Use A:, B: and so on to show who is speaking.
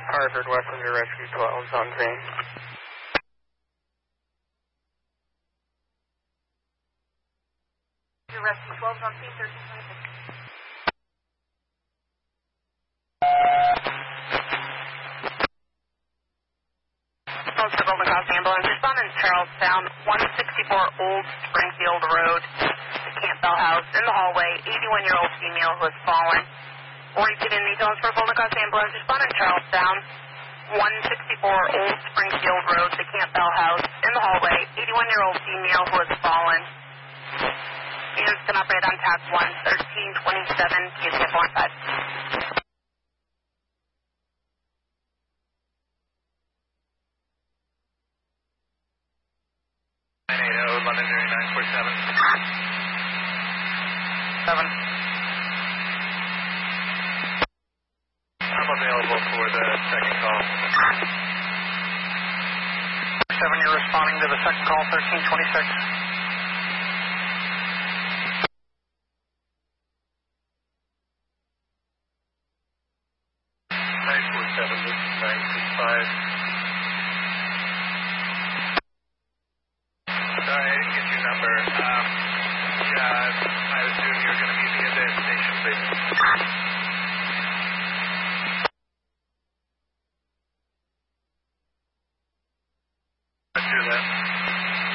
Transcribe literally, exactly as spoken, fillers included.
A: Harvard, Westlander Rescue twelve is on scene.
B: Rescue twelve is on scene, thirteen twenty-six. Sponsor Golden Cross Ambulance, respondent Charlestown, one sixty-four Old Springfield Road, the Campbell House, in the hallway, eighty-one-year-old female who has fallen. Repeating details for Golden Cross Ambulance, respondent Charlestown, one sixty-four Old Springfield Road, the Campbell House, in the hallway, eighty-one-year-old female who has fallen. Units can operate on task one, thirteen twenty-seven, Q C F one five.
C: nine eighty, London Area nine four seven.
A: seven.
C: I'm available for the second call.
A: seven, you're responding to the second call, thirteen twenty-six.
C: nine four seven, this is nine six five. Sorry, I didn't get your number. Um, yeah, I assume you're going to meet me at the station, please.